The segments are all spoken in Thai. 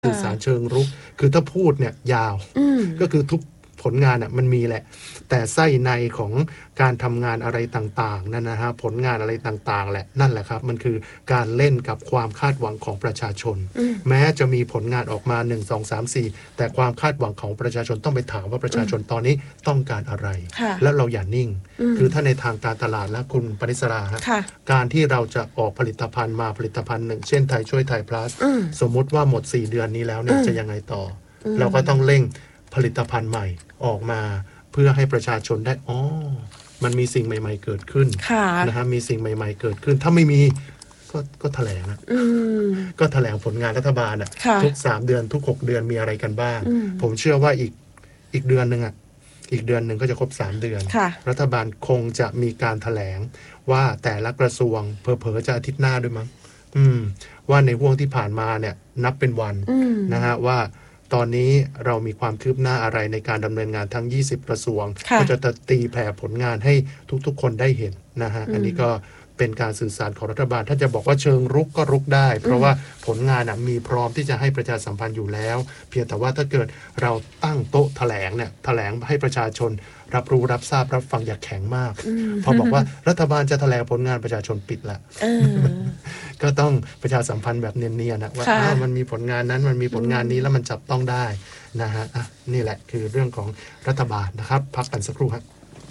สื่อสารเชิงรุกคือถ้าพูดเนี่ยยาวก็คือทุกผลงานมันมีแหละแต่ไส้ในของการทำงานอะไรต่างๆนั่นนะฮะผลงานอะไรต่างๆแหละนั่นแหละครับมันคือการเล่นกับความคาดหวังของประชาชนแม้จะมีผลงานออกมา1 2 3 4แต่ความคาดหวังของประชาชนต้องไปถามว่าประชาชนตอนนี้ต้องการอะไรแล้วเราอย่านิ่งคือถ้าในทางการตลาดแล้วคุณปณิสราฮะการที่เราจะออกผลิตภัณฑ์มาผลิตภัณฑ์หนึ่งเช่นไทยช่วยไทย plus สมมุติว่าหมด4 เดือนนี้แล้วเนี่ยจะยังไงต่อเราก็ต้องเร่งผลิตภัณฑ์ใหม่ออกมาเพื่อให้ประชาชนได้มันมีสิ่งใหม่ๆเกิดขึ้นนะฮะมีสิ่งใหม่ๆเกิดขึ้นถ้าไม่มีก็แถลงก็แถลงผลงานรัฐบาลทุก3 เดือนทุก6 เดือนมีอะไรกันบ้างผมเชื่อว่าอีกเดือนนึงอีกเดือนนึงก็จะครบ3 เดือนรัฐบาลคงจะมีการแถลงว่าแต่ละกระทรวงเผลอๆจะอาทิตย์หน้าด้วยมั้งว่าในห่วงที่ผ่านมาเนี่ยนับเป็นวันนะฮะว่าตอนนี้เรามีความคืบหน้าอะไรในการดำเนินงานทั้ง20 กระทรวงก็จะตีแผ่ผลงานให้ทุกๆคนได้เห็นนะฮะอันนี้ก็เป็นการสื่อสารของรัฐบาลถ้าจะบอกว่าเชิงรุกก็รุกได้เพราะว่าผลงานมีพร้อมที่จะให้ประชาสัมพันธ์อยู่แล้วเพียงแต่ว่าถ้าเกิดเราตั้งโต๊ะแถลงเนี่ยแถลงให้ประชาชนรับรู้รับทราบรับฟังอย่าแข็งมากพอบอกว่ารัฐบาลจะแถลงผลงานประชาชนปิดละก็ต้องประชาสัมพันธ์แบบเนียนๆนะว่ามันมีผลงานนั้นมันมีผลงานนี้แล้วมันจับต้องได้นะฮะนี่แหละคือเรื่องของรัฐบาลนะครับพักกันสักครู่ครับ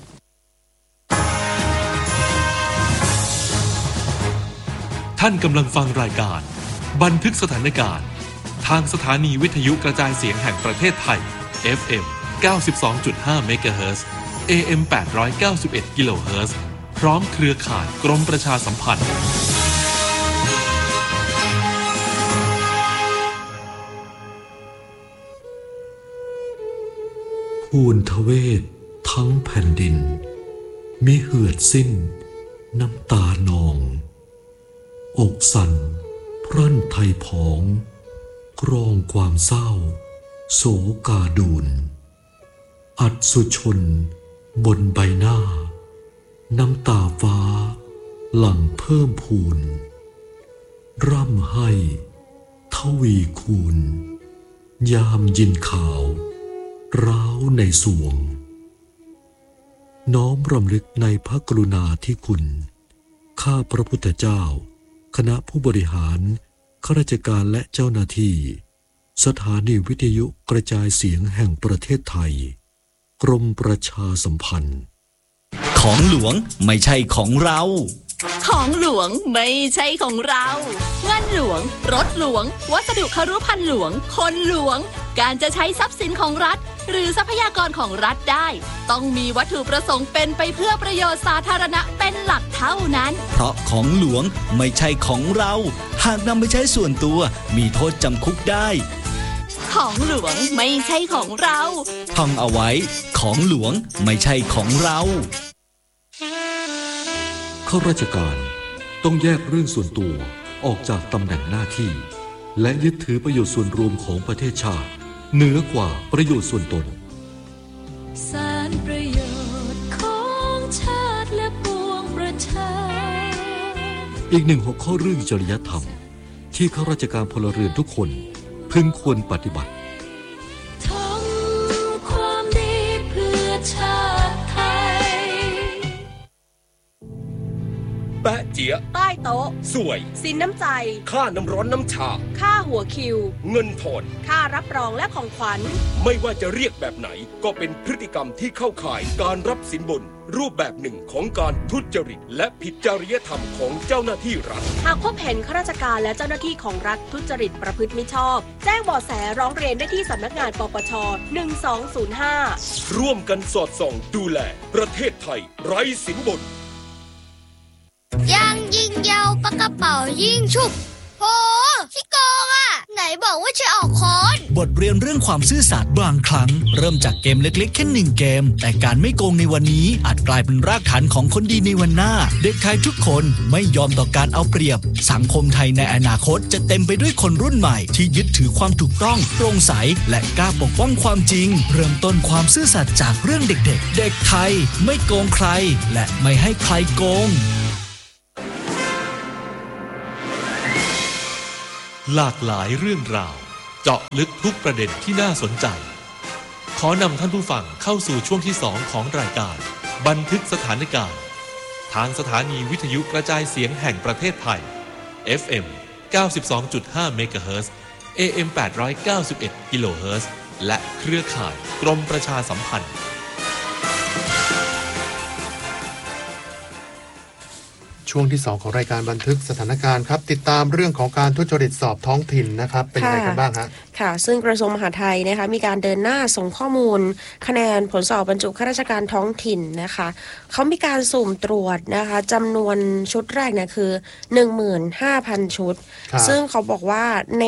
ท่านกำลังฟังรายการบันทึกสถานการณ์ทางสถานีวิทยุกระจายเสียงแห่งประเทศไทย FM 92.5 เมกะเฮิรตซ์ AM 891 กิโลเฮิรตซ์พร้อมเครือข่ายกรมประชาสัมพันธ์ภูนทเวศทั้งแผ่นดินมิเหือดสิ้นน้ำตานองอกสั่นพรั่นไทยผองกรองความเศร้าโศกาดูนอัศสุชนบนใบหน้าน้ำตาฟ้าหลั่งเพิ่มพูนร่ำให้ทวีคูณยามยินข่าวร้าวในสวงน้อมรำลึกในพระกรุณาธิคุณข้าพระพุทธเจ้าคณะผู้บริหารข้าราชการและเจ้าหน้าที่สถานีวิทยุกระจายเสียงแห่งประเทศไทยกรมประชาสัมพันธ์ของหลวงไม่ใช่ของเราของหลวงไม่ใช่ของเราเงินหลวงรถหลวงวัสดุครุภัณฑ์หลวงคนหลวงการจะใช้ทรัพย์สินของรัฐหรือทรัพยากรของรัฐได้ต้องมีวัตถุประสงค์เป็นไปเพื่อประโยชน์สาธารณะเป็นหลักเท่านั้นเพราะของหลวงไม่ใช่ของเราหากนำไปใช้ส่วนตัวมีโทษจำคุกได้ของหลวงไม่ใช่ของเราท่องเอาไว้ของหลวงไม่ใช่ของเราข้าราชการต้องแยกเรื่องส่วนตัวออกจากตำแหน่งหน้าที่และยึดถือประโยชน์ส่วนรวมของประเทศชาติเหนือกว่าประโยชน์ส่วนตนสารประโยชน์ของชาติและปวงประชาอีกหนึ่งหัวข้อเรื่องจริยธรรมที่ข้าราชการพลเรือนทุกคนพึงควรปฏิบัติทำความดีเพื่อชาติไทยแปะเจี๊ยใต้โต๊ะสวยสินน้ำใจค่าน้ำร้อนน้ำชาค่าหัวคิวเงินทอนค่ารับรองและของขวัญไม่ว่าจะเรียกแบบไหนก็เป็นพฤติกรรมที่เข้าข่ายการรับสินบนรูปแบบหนึ่งของการทุจริตและผิดจริยธรรมของเจ้าหน้าที่รัฐหากพบเห็นข้าราชการและเจ้าหน้าที่ของรัฐทุจริตประพฤติมิชอบแจ้งเบาะแสร้องเรียนได้ที่สำนักงานปปช1205 ร่วมกันสอดส่องดูแลประเทศไทยไร้สินบนยังยิงยาวปากกระเป๋ายิงฉุบโหขี้โกงอ่ะไหนบอกว่าจะออกค้อนบทเรียนเรื่องความซื่อสัตย์บางครั้งเริ่มจากเกมเล็กๆแค่1 เกมแต่การไม่โกงในวันนี้อาจกลายเป็นรากฐานของคนดีในวันหน้าเด็กไทยทุกคนไม่ยอมต่อการเอาเปรียบสังคมไทยในอนาคตจะเต็มไปด้วยคนรุ่นใหม่ที่ยึดถือความถูกต้องโปร่งใสและกล้าปกป้องความจริงเริ่มต้นความซื่อสัตย์จากเรื่องเด็กๆเด็กไทยไม่โกงใครและไม่ให้ใครโกงหลากหลายเรื่องราวเจาะลึกทุกประเด็นที่น่าสนใจขอนำท่านผู้ฟังเข้าสู่ช่วงที่2ของรายการบันทึกสถานการณ์ทางสถานีวิทยุกระจายเสียงแห่งประเทศไทย FM 92.5 เมกะเฮิรตซ์ AM 891 กิโลเฮิรตซ์และเครือข่ายกรมประชาสัมพันธ์ช่วงที่2ของรายการบันทึกสถานการณ์ครับติดตามเรื่องของการทุจริตสอบท้องถิ่นนะครับเป็นยังไงกันบ้างฮะค่ะซึ่งกระทรวงมหาดไทยนะคะมีการเดินหน้าส่งข้อมูลคะแนนผลสอบบรรจุข้าราชการท้องถิ่นนะคะเขามีการสุ่มตรวจนะคะจำนวนชุดแรกเนี่ยคือ 15,000 ชุดซึ่งเขาบอกว่าใน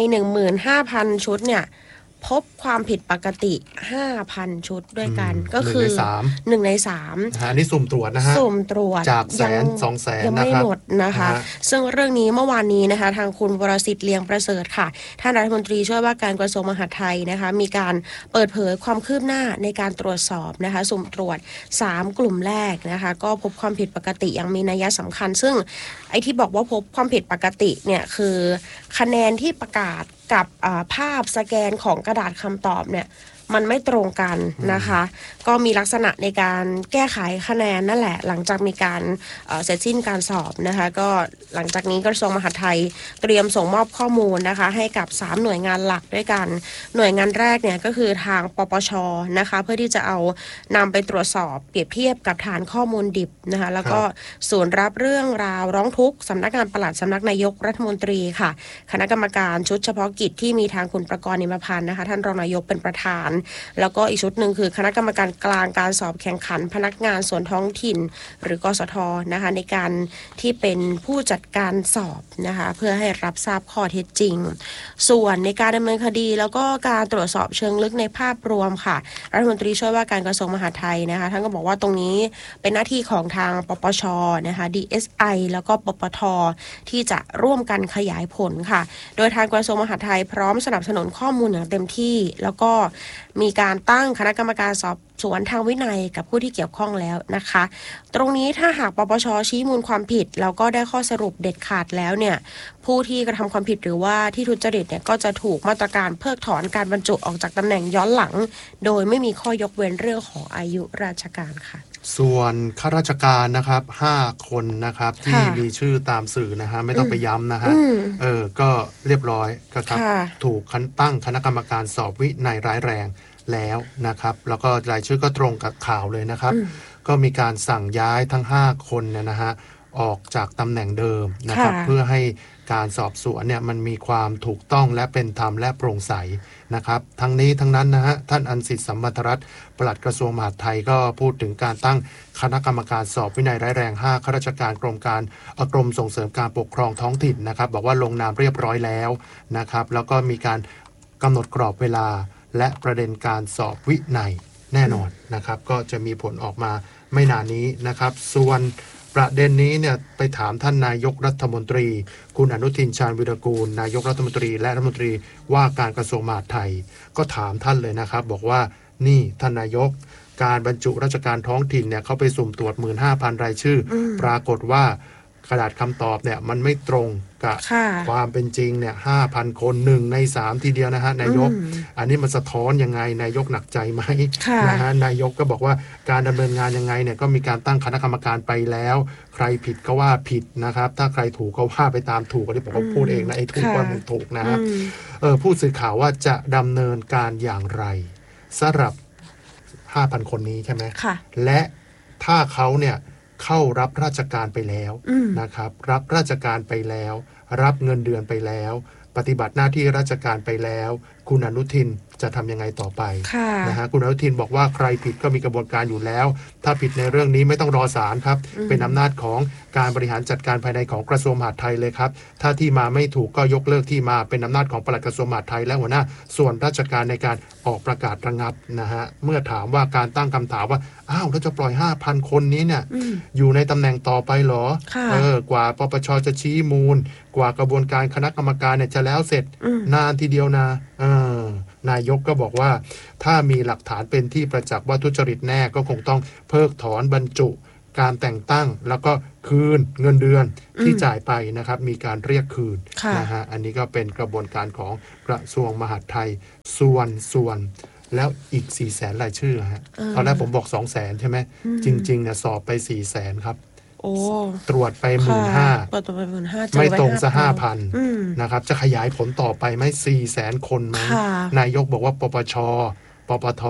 15,000 ชุดเนี่ยพบความผิดปกติ 5,000 ชุดด้วยกันก็คือ1 ใน 3 อันนี้สุ่มตรวจนะฮะสุ่มตรวจจาก100,000 200,000 ยังไม่หมดนะคะซึ่งเรื่องนี้เมื่อวานนี้นะคะทางคุณวรสิทธิ์เลียงประเสริฐค่ะท่านรัฐมนตรีช่วยว่าการกระทรวงมหาดไทยนะคะมีการเปิดเผยความคืบหน้าในการตรวจสอบนะคะสุ่มตรวจ3กลุ่มแรกนะคะก็พบความผิดปกติอย่างมีนัยสำคัญซึ่งไอ้ที่บอกว่าพบความผิดปกติเนี่ยคือคะแนนที่ประกาศกับภาพสแกนของกระดาษคำตอบเนี่ยมันไม่ตรงกันนะคะก็มีลักษณะในการแก้ไขคะแนนนั่นแหละหลังจากมีการเสร็จสิ้นการสอบนะคะก็หลังจากนี้กระทรวงมหาดไทยเตรียมส่งมอบข้อมูลนะคะให้กับ3หน่วยงานหลักด้วยกันหน่วยงานแรกเนี่ยก็คือทางปปช.นะคะเพื่อที่จะเอานำไปตรวจสอบเปรียบเทียบกับฐานข้อมูลดิบนะคะแล้วก็ศูนย์รับเรื่องราวร้องทุกข์สำนักงานปลัดสำนักนายกรัฐมนตรีค่ะคณะกรรมการชุดเฉพาะกิจที่มีทางคุณประกรณ์ นิมพันธ์นะคะท่านรองนายกเป็นประธานแล้วก็อีกชุดหนึ่งคือคณะกรรมการกลางการสอบแข่งขันพนักงานส่วนท้องถิ่นหรือกสทนะคะในการที่เป็นผู้จัดการสอบนะคะเพื่อให้รับทราบข้อเท็จจริงส่วนในการดำเนินคดีแล้วก็การตรวจสอบเชิงลึกในภาพรวมค่ะรัฐมนตรีช่วยว่าการกระทรวงมหาดไทยนะคะท่านก็บอกว่าตรงนี้เป็นหน้าที่ของทางปปชนะคะ DSI แล้วก็ปปทที่จะร่วมกันขยายผลค่ะโดยทางกระทรวงมหาดไทยพร้อมสนับสนุนข้อมูลอย่างเต็มที่แล้วก็มีการตั้งคณะกรรมการสอบสวนทางวินัยกับผู้ที่เกี่ยวข้องแล้วนะคะตรงนี้ถ้าหากปปชชี้มูลความผิดแล้วก็ได้ข้อสรุปเด็ดขาดแล้วเนี่ยผู้ที่กระทำความผิดหรือว่าที่ทุจริตเนี่ยก็จะถูกมาตรการเพิกถอนการบรรจุออกจากตำแหน่งย้อนหลังโดยไม่มีข้อยกเว้นเรื่องของอายุราชการค่ะส่วนข้าราชการนะครับ5คนนะครับที่มีชื่อตามสื่อนะฮะไม่ต้องไปย้ำนะฮะก็เรียบร้อยครับถูกตั้งคณะกรรมการสอบวินัยร้ายแรงแล้วนะครับแล้วก็รายชื่อก็ตรงกับข่าวเลยนะครับก็มีการสั่งย้ายทั้ง5คนเนี่ยนะฮะออกจากตำแหน่งเดิมนะครับเพื่อให้การสอบสวนเนี่ยมันมีความถูกต้องและเป็นธรรมและโปร่งใสนะครับทั้งนี้ทั้งนั้นนะฮะท่านอันสิทธิ์สัมพันธรัตน์ปลัดกระทรวงมหาดไทยก็พูดถึงการตั้งคณะกรรมการสอบวินัยร้ายแรง5ข้าราชการกรมส่งเสริมการปกครองท้องถิ่นนะครับบอกว่าลงนามเรียบร้อยแล้วนะครับแล้วก็มีการกำหนดกรอบเวลาและประเด็นการสอบวินัยแน่นอนนะครับก็จะมีผลออกมาไม่นานนี้นะครับส่วนประเด็นนี้เนี่ยไปถามท่านนายกรัฐมนตรีคุณอนุทินชาญวิรากูลนายกรัฐมนตรีและรัฐมนตรีว่าการกระทรวงมหาดไทยก็ถามท่านเลยนะครับบอกว่านี่ท่านนายกการบรรจุราชการท้องถิ่นเนี่ยเขาไปสุ่มตรวจ 15,000 รายชื่อปรากฏว่ากระดาษคำตอบเนี่ยมันไม่ตรงกับความเป็นจริงเนี่ย 5,000 คน1 ใน 3ทีเดียวนะฮะนายกอันนี้มันสะท้อนยังไงนายกหนักใจไหมนะฮะนายกก็บอกว่าการดำเนินงานยังไงเนี่ยก็มีการตั้งคณะกรรมการไปแล้วใครผิดก็ว่าผิดนะครับถ้าใครถูกก็ว่าไปตามถูกก็ที่ผมพูดเองนะไอ้ถูกว่ามันถูกนะฮะผู้สื่อข่าวว่าจะดำเนินการอย่างไรสำหรับ 5,000 คนนี้ใช่ไหมและถ้าเขาเนี่ยเข้ารับราชการไปแล้วนะครับรับราชการไปแล้วรับเงินเดือนไปแล้วปฏิบัติหน้าที่ราชการไปแล้วคุณอนุทินจะทำยังไงต่อไปนะฮะคุณอนุทินบอกว่าใครผิดก็มีกระบวนการอยู่แล้วถ้าผิดในเรื่องนี้ไม่ต้องรอศาลครับเป็นอำนาจของการบริหารจัดการภายในของกระทรวงมหาดไทยเลยครับถ้าที่มาไม่ถูกก็ยกเลิกที่มาเป็นอำนาจของปลัดกระทรวงมหาดไทยและหัวหน้าส่วนราชการในการออกประกาศระงับนะฮะเมื่อถามว่าการตั้งคำถามว่าอ้าวเราจะปล่อย 5,000 คนนี้เนี่ยอยู่ในตำแหน่งต่อไปหรอกว่าปปชจะชี้มูลกว่ากระบวนการคณะกรรมการเนี่ยจะแล้วเสร็จนานทีเดียวนะนายกก็บอกว่าถ้ามีหลักฐานเป็นที่ประจักษ์ว่าทุจริตแน่ก็คงต้องเพิกถอนบรรจุการแต่งตั้งแล้วก็คืนเงินเดือนที่จ่ายไปนะครับมีการเรียกคืนนะฮะอันนี้ก็เป็นกระบวนการของกระทรวงมหาดไทยส่วนแล้วอีก 400,000 รายชื่อฮะตอนแรกผมบอก 200,000 ใช่ไหมจริงๆเนี่ยสอบไป 400,000 ครับตรวจไป 15,000 ไม่ตรงซะ 5,000 นะครับจะขยายผลต่อไปไหม 400,000 คนไหมนายกบอกว่าปปช.ปปท.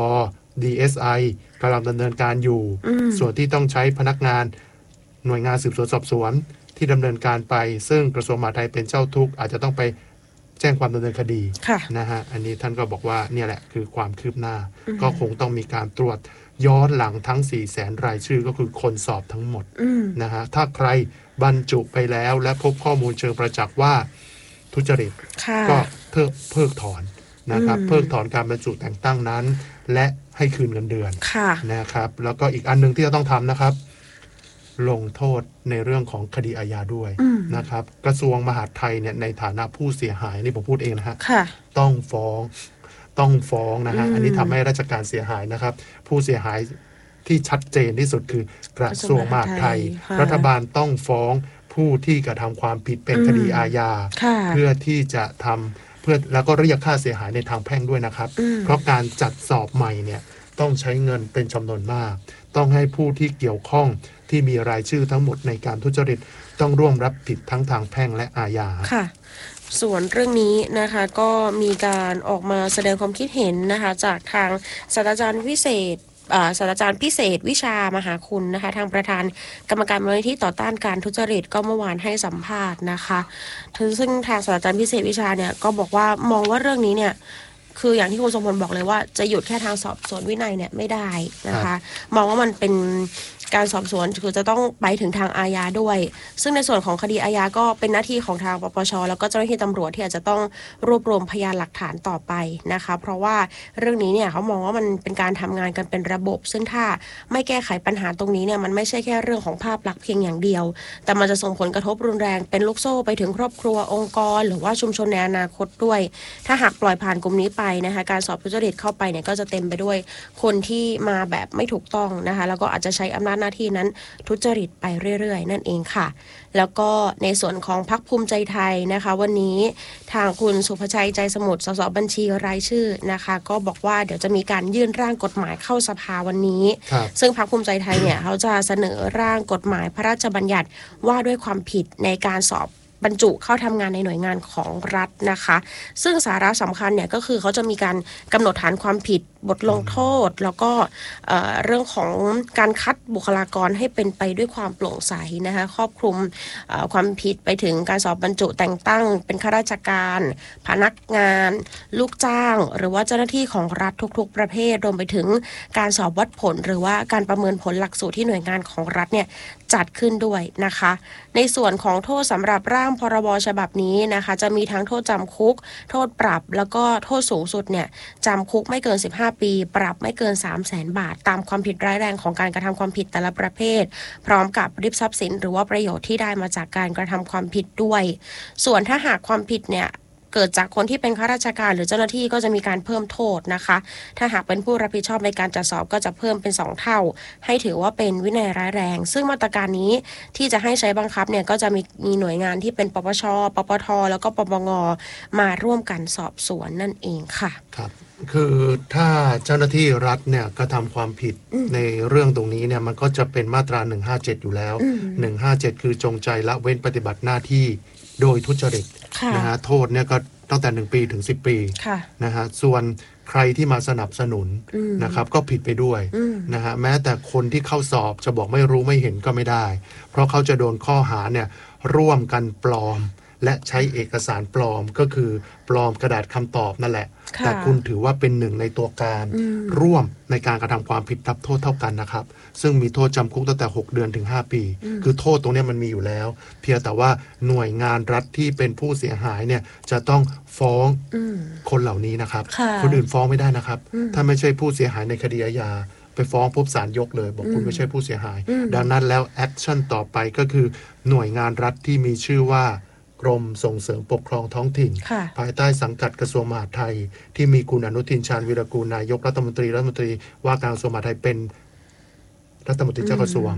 DSI กำลังดำเนินการอยู่ส่วนที่ต้องใช้พนักงานหน่วยงานสืบสวนสอบสวนที่ดำเนินการไปซึ่งกระทรวงมหาดไทยเป็นเจ้าทุกข์อาจจะต้องไปแจ้งความดำเนินคดีนะฮะอันนี้ท่านก็บอกว่าเนี่ยแหละคือความคืบหน้าก็คงต้องมีการตรวจย้อนหลังทั้ง 400,000 รายชื่อก็คือคนสอบทั้งหมดนะฮะถ้าใครบรรจุไปแล้วและพบข้อมูลเชิงประจักษ์ว่าทุจริตก็เพิกถอนนะครับเพิกถอนการบรรจุแต่งตั้งนั้นและให้คืนเงินเดือนนะครับแล้วก็อีกอันนึงที่จะต้องทำนะครับลงโทษในเรื่องของคดีอาญาด้วยนะครับกระทรวงมหาดไทยเนี่ยในฐานะผู้เสียหายนี่ผมพูดเองนะฮะต้องฟ้องนะฮะอันนี้ทำให้ราชการเสียหายนะครับผู้เสียหายที่ชัดเจนที่สุดคือกระทรวงมหาดไทยรัฐบาลต้องฟ้องผู้ที่กระทำความผิดเป็นคดีอาญาเพื่อที่จะทำเพื่อแล้วก็เรียกค่าเสียหายในทางแพ่งด้วยนะครับเพราะการจัดสอบใหม่เนี่ยต้องใช้เงินเป็นจำนวนมากต้องให้ผู้ที่เกี่ยวข้องที่มีรายชื่อทั้งหมดในการทุจริตต้องร่วมรับผิดทั้งทางแพ่งและอาญาค่ะส่วนเรื่องนี้นะคะก็มีการออกมาแสดงความคิดเห็นนะคะจากทางศาสตราจารย์พิเศษวิชามหาคุณนะคะทางประธานกรรมการมูลนิธิต่อต้านการทุจริตก็เมื่อวานให้สัมภาษณ์นะคะซึ่งทางศาสตราจารย์พิเศษวิชาเนี่ยก็บอกว่ามองว่าเรื่องนี้เนี่ยคืออย่างที่คุณสมพลบอกเลยว่าจะหยุดแค่ทางสอบสวนวินัยเนี่ยไม่ได้นะคะมองว่ามันเป็นการสอบสวนคือจะต้องไปถึงทางอาญาด้วยซึ่งในส่วนของคดีอาญาก็เป็นหน้าที่ของทางปปช.แล้วก็เจ้าหน้าที่ตำรวจที่อาจจะต้องรวบรวมพยานหลักฐานต่อไปนะคะเพราะว่าเรื่องนี้เนี่ยเขามองว่ามันเป็นการทำงานกันเป็นระบบซึ่งถ้าไม่แก้ไขปัญหาตรงนี้เนี่ยมันไม่ใช่แค่เรื่องของภาพลักษณ์เพียงอย่างเดียวแต่มันจะส่งผลกระทบรุนแรงเป็นลูกโซ่ไปถึงครอบครัวองค์กรหรือว่าชุมชนในอนาคตด้วยถ้าหากปล่อยผ่านกลุ่มนี้ไปนะคะการสอบทุจริตเข้าไปเนี่ยก็จะเต็มไปด้วยคนที่มาแบบไม่ถูกต้องนะคะแล้วก็อาจจะใช้อำนาจหน้าที่นั้นทุจริตไปเรื่อยๆนั่นเองค่ะแล้วก็ในส่วนของพรรคภูมิใจไทยนะคะวันนี้ทางคุณสุภชัยใจสมุทรสสบัญชีรายชื่อนะคะก็บอกว่าเดี๋ยวจะมีการยื่นร่างกฎหมายเข้าสภาวันนี้ซึ่งพรรคภูมิใจไทยเนี่ยเขาจะเสนอร่างกฎหมายพระราชบัญญัติว่าด้วยความผิดในการสอบบรรจุเข้าทำงานในหน่วยงานของรัฐนะคะซึ่งสาระสำคัญเนี่ยก็คือเขาจะมีการกำหนดฐานความผิดบทลงโทษแล้วก็เรื่องของการคัดบุคลากรให้เป็นไปด้วยความโปร่งใสนะคะครอบคลุมความผิดไปถึงการสอบบรรจุแต่งตั้งเป็นข้าราชการพนักงานลูกจ้างหรือว่าเจ้าหน้าที่ของรัฐทุกๆประเภทรวมไปถึงการสอบวัดผลหรือว่าการประเมินผลหลักสูตรที่หน่วยงานของรัฐเนี่ยจัดขึ้นด้วยนะคะในส่วนของโทษสำหรับร่างพรบฉบับนี้นะคะจะมีทั้งโทษจำคุกโทษปรับแล้วก็โทษสูงสุดเนี่ยจำคุกไม่เกิน15 ปีปรับไม่เกิน 300,000 บาทตามความผิดร้ายแรงของการกระทำความผิดแต่ละประเภทพร้อมกับริบทรัพย์สินหรือว่าประโยชน์ที่ได้มาจากการกระทำความผิดด้วยส่วนถ้าหากความผิดเนี่ยเกิดจากคนที่เป็นข้าราชการหรือเจ้าหน้าที่ก็จะมีการเพิ่มโทษนะคะถ้าหากเป็นผู้รับผิดชอบในการจัดสอบก็จะเพิ่มเป็น2 เท่าให้ถือว่าเป็นวินัยร้ายแรงซึ่งมาตรการนี้ที่จะให้ใช้บังคับเนี่ยก็จะมีหน่วยงานที่เป็นปปช.ปปท.แล้วก็ปปง.มาร่วมกันสอบสวนนั่นเองค่ะครับคือถ้าเจ้าหน้าที่รัฐเนี่ยกระทำความผิดในเรื่องตรงนี้เนี่ยมันก็จะเป็นมาตรา157อยู่แล้ว157คือจงใจละเว้นปฏิบัติหน้าที่โดยทุจริตนะฮะโทษเนี่ยก็ตั้งแต่1 ปีถึง10 ปีนะฮะส่วนใครที่มาสนับสนุนนะครับก็ผิดไปด้วยนะฮะแม้แต่คนที่เข้าสอบจะบอกไม่รู้ไม่เห็นก็ไม่ได้เพราะเขาจะโดนข้อหาเนี่ยร่วมกันปลอมและใช้เอกสารปลอมก็คือปลอมกระดาษคำตอบนั่นแหละแต่คุณถือว่าเป็นหนึ่งในตัวการร่วมในการกระทำความผิดรับโทษเท่ากันนะครับซึ่งมีโทษจำคุกตั้งแต่6 เดือนถึง5 ปีคือโทษตรงนี้มันมีอยู่แล้วเพียงแต่ว่าหน่วยงานรัฐที่เป็นผู้เสียหายเนี่ยจะต้องฟ้องคนเหล่านี้นะครับคนอื่นฟ้องไม่ได้นะครับถ้าไม่ใช่ผู้เสียหายในคดีอาญาไปฟ้องปุ๊บศาลยกเลยบอกคุณไม่ใช่ผู้เสียหายดังนั้นแล้วแอคชั่นต่อไปก็คือหน่วยงานรัฐที่มีชื่อว่ากรมส่งเสริมปกครองท้องถิ่นภายใต้สังกัดกระทรวงมหาดไทยที่มีคุณอนุทินชาญวีรกูลนายกรัฐมนตรีว่าการกระทรวงมหาดไทยเป็นรัฐมนตรีเจ้ากระทรวง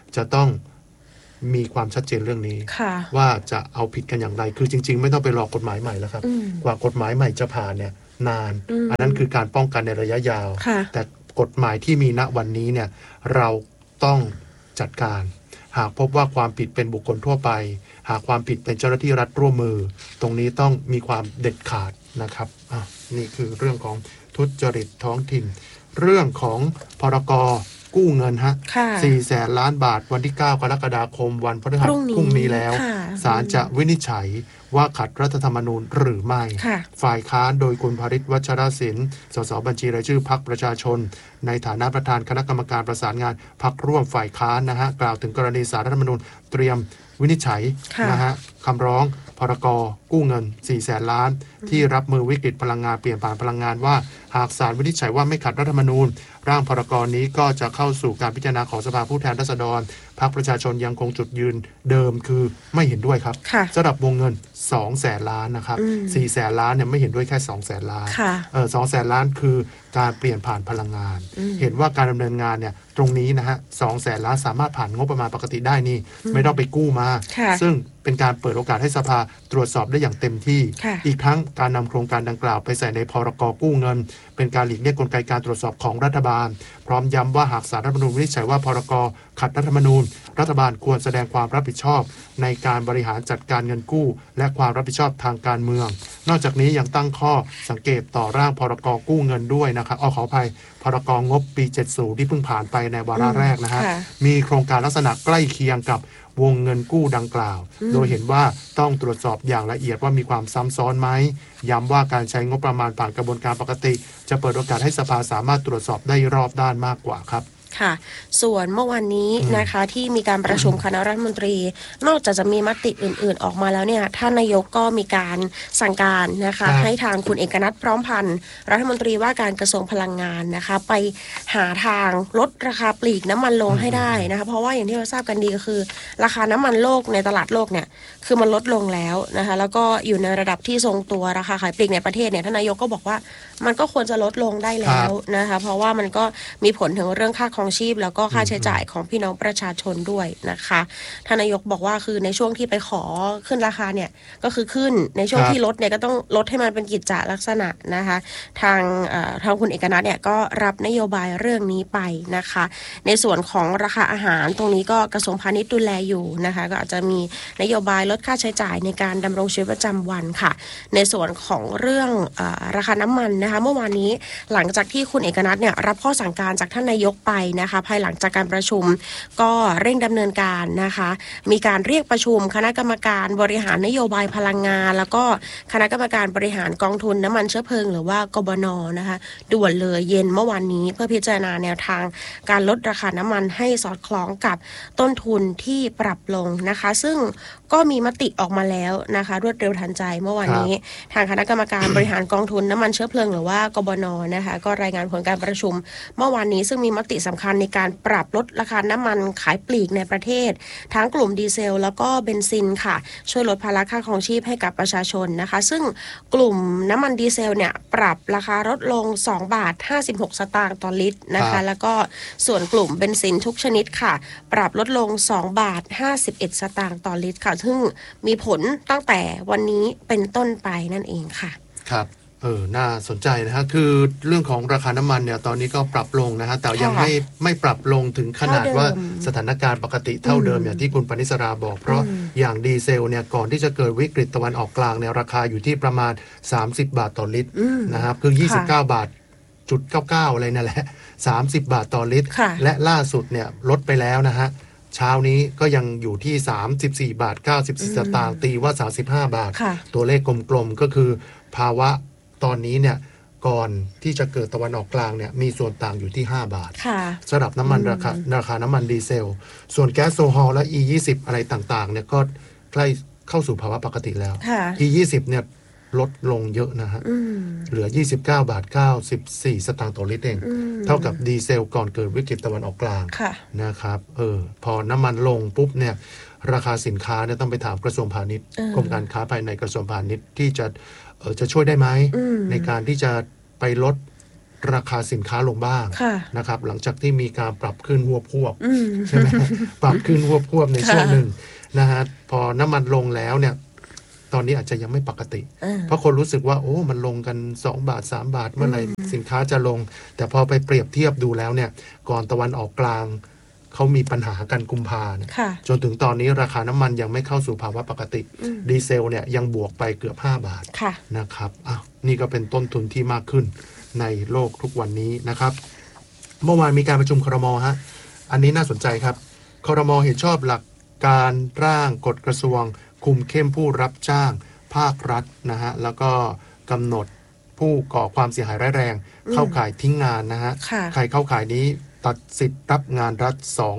จะต้องมีความชัดเจนเรื่องนี้ว่าจะเอาผิดกันอย่างไรคือจริงๆไม่ต้องไปรอกฎหมายใหม่แล้วครับกว่ากฎหมายใหม่จะผ่านเนี่ยนานอันนั้นคือการป้องกันในระยะยาวแต่กฎหมายที่มีณวันนี้เนี่ยเราต้องจัดการหากพบว่าความผิดเป็นบุคคลทั่วไปหากความผิดเป็นเจ้าหน้าที่รัฐร่วมมือตรงนี้ต้องมีความเด็ดขาดนะครับนี่คือเรื่องของทุจริตท้องถิ่นเรื่องของพรก.กู้เงิน400,000 ล้านบาทวันที่9 กรกฎาคมวันพฤหัสพรุ่งนี้แล้วศาลจะวินิจฉัยว่าขัดรัฐธรรมนูญหรือไม่ฝ่ายค้านโดยคุณภริษฐ์ วัชรศิลป์สสบัญชีรายชื่อพรรคประชาชนในฐานะประธานคณะกรรมการประสานงานพรรคร่วมฝ่ายค้านนะฮะกล่าวถึงกรณีศาลรัฐธรรมนูญเตรียมวินิจฉัยนะฮะคำร้องพรก.กู้เงิน 400,000 ล้านที่รับมือวิกฤตพลังงานเปลี่ยนผ่านพลังงานว่าหากศาลวินิจฉัยว่าไม่ขัดรัฐธรรมนูญร่างพรก.นี้ก็จะเข้าสู่การพิจารณาของสภาผู้แทนราษฎรพรรคประชาชนยังคงจุดยืนเดิมคือไม่เห็นด้วยครับสำหรับวงเงิน 200,000 ล้านนะครับ 400,000 ล้านเนี่ยไม่เห็นด้วยแค่ 200,000 ล้าน200,000 ล้านคือการเปลี่ยนผ่านพลังงานเห็นว่าการดำเนินงานเนี่ยตรงนี้นะฮะ 200,000 ล้านสามารถผ่านงบประมาณปกติได้นี่ไม่ต้องไปกู้มาซึ่งเป็นการเปิดโอกาสให้สภาตรวจสอบได้อย่างเต็มที่อีกทั้งการนำโครงการดังกล่าวไปใส่ในพรก.กู้เงินเป็นการหลีกเลี่ยงกลไกการตรวจสอบของรัฐบาลพร้อมย้ำว่าหากศาลรัฐธรรมนูญวินิจฉัยว่าพรก.ขัดรัฐธรรมนูญรัฐบาลควรแสดงความรับผิดชอบในการบริหารจัดการเงินกู้และความรับผิดชอบทางการเมืองนอกจากนี้ยังตั้งข้อสังเกตต่อร่างพรก.กู้เงินด้วยนะครับขออภัยพรก.งบปี 70 ที่เพิ่งผ่านไปในวาระแรกนะฮะมีโครงการลักษณะใกล้เคียงกับวงเงินกู้ดังกล่าวโดยเห็นว่าต้องตรวจสอบอย่างละเอียดว่ามีความซ้ำซ้อนไหมย้ำว่าการใช้งบประมาณผ่านกระบวนการปกติจะเปิดโอกาสให้สภาสามารถตรวจสอบได้รอบด้านมากกว่าครับค่ะส่วนเมื่อวานนี้นะคะที่มีการประชุมคณะรัฐมนตรีนอกจากจะมีมติอื่นๆออกมาแล้วเนี่ยท่านนายกก็มีการสั่งการนะคะให้ทางคุณเอกนัทพร้อมพันธ์รัฐมนตรีว่าการกระทรวงพลังงานนะคะไปหาทางลดราคาปลีกน้ำมันลงให้ได้นะคะเพราะว่าอย่างที่เราทราบกันดีก็คือราคาน้ำมันโลกในตลาดโลกเนี่ยคือมันลดลงแล้วนะคะแล้วก็อยู่ในระดับที่ทรงตัวราคาขายปลีกในประเทศเนี่ยท่านนายกก็บอกว่ามันก็ควรจะลดลงได้แล้วนะคะเพราะว่ามันก็มีผลถึงเรื่องค่าครองชีพแล้วก็ค่าใช้จ่ายของพี่น้องประชาชนด้วยนะคะท่านนายกบอกว่าคือในช่วงที่ไปขอขึ้นราคาเนี่ยก็คือขึ้นในช่วงที่ลดเนี่ยก็ต้องลดให้มันเป็นกิจจลักษณะนะคะทางคุณเอกนัทเนี่ยก็รับนโยบายเรื่องนี้ไปนะคะในส่วนของราคาอาหารตรงนี้ก็กระทรวงพาณิชย์ดูแลอยู่นะคะก็อาจจะมีนโยบายลดค่าใช้จ่ายในการดำรงชีวิตประจำวันค่ะในส่วนของเรื่องราคาน้ำมันนะคะเมื่อวานนี้หลังจากที่คุณเอกนัทเนี่ยรับข้อสั่งการจากท่านนายกไปนะคะภายหลังจากการประชุมก็เร่งดำเนินการนะคะมีการเรียกประชุมคณะกรรมการบริหารนโยบายพลังงานแล้วก็คณะกรรมการบริหารกองทุนน้ำมันเชื้อเพลิงหรือว่ากบน.นะคะด่วนเลยเย็นเมื่อวานนี้เพื่อพิจารณาแนวทางการลดราคาน้ำมันให้สอดคล้องกับต้นทุนที่ปรับลงนะคะซึ่งก็มีมติออกมาแล้วนะคะรวดเร็วทันใจเมื่อวานนี้ทางคณะกรรมการบริหารกองทุนน้ำมันเชื้อเพลิงหรือว่ากบน.นะคะก็รายงานผลการประชุมเมื่อวานนี้ซึ่งมีมติสำคัญในการปรับลดราคาน้ำมันขายปลีกในประเทศทั้งกลุ่มดีเซลแล้วก็เบนซินค่ะช่วยลดภาระค่าครองชีพให้กับประชาชนนะคะซึ่งกลุ่มน้ำมันดีเซลเนี่ยปรับราคาลดลง2 บาท 56 สตางค์ต่อลิตรนะคะแล้วก็ส่วนกลุ่มเบนซินทุกชนิดค่ะปรับลดลง2 บาท 51 สตางค์ต่อลิตรค่ะซึ่งมีผลตั้งแต่วันนี้เป็นต้นไปนั่นเองค่ะครับน่าสนใจนะฮะคือเรื่องของราคาน้ำมันเนี่ยตอนนี้ก็ปรับลงนะฮะแต่ยังไม่ปรับลงถึงขนาดว่าสถานการณ์ปกติเท่าเดิมอย่างที่คุณปณิสราบอกเพราะอย่างดีเซลเนี่ยก่อนที่จะเกิดวิกฤตตะวันออกกลางเนี่ยราคาอยู่ที่ประมาณ30 บาทต่อลิตรนะครับคือ29 บาท.99อะไรนั่นแหละ30 บาทต่อลิตรและล่าสุดเนี่ยลดไปแล้วนะฮะเช้านี้ก็ยังอยู่ที่34 บาท 94 สตางค์ตีว่า35 บาทตัวเลขกลมๆก็คือภาวะตอนนี้เนี่ยก่อนที่จะเกิดตะวันออกกลางเนี่ยมีส่วนต่างอยู่ที่5 บาทสำหรับน้ำมันราคาน้ำมันดีเซลส่วนแก๊สโซฮอลและ E20 อะไรต่างๆเนี่ยก็ใกล้เข้าสู่ภาวะปกติแล้ว E20 เนี่ยลดลงเยอะนะฮะเหลือ29 บาท 94 สตางค์ต่อลิตรเองเท่ากับดีเซลก่อนเกิดวิกฤตตะวันออกกลางนะครับพอน้ำมันลงปุ๊บเนี่ยราคาสินค้าเนี่ยต้องไปถามกระทรวงพาณิชย์กรมการค้าภายในกระทรวงพาณิชย์ที่จะช่วยได้ไหมในการที่จะไปลดราคาสินค้าลงบ้างนะครับหลังจากที่มีการปรับขึ้นหัวพวบใช่ไหมปรับขึ้นหัวพวบในช่วงหนึ่งนะฮะพอน้ำมันลงแล้วเนี่ยตอนนี้อาจจะยังไม่ปกติเพราะคนรู้สึกว่าโอ้มันลงกัน2 บาท 3 บาทเมื่อไหร่สินค้าจะลงแต่พอไปเปรียบเทียบดูแล้วเนี่ยก่อนตะวันออกกลางเขามีปัญหากันกุมภาพันธ์จนถึงตอนนี้ราคาน้ำมันยังไม่เข้าสู่ภาวะปกติดีเซลเนี่ยยังบวกไปเกือบ5 บาทนะครับนี่ก็เป็นต้นทุนที่มากขึ้นในโลกทุกวันนี้นะครับเมื่อวานมีการประชุมครม.ฮะอันนี้น่าสนใจครับครม.เห็นชอบหลักการร่างกฎกระทรวงคุมเข้มผู้รับจ้างภาครัฐนะฮะแล้วก็กำหนดผู้ก่อความเสียหายร้ายแรงเข้าข่ายทิ้งงานนะฮะใครเข้าข่ายนี้ตัดสิทธิ์รับงานรัฐ